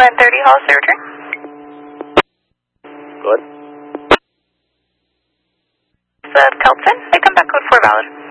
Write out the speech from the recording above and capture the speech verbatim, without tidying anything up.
one thirty, Hollister return. Good. South Kelton, they come back code four valid.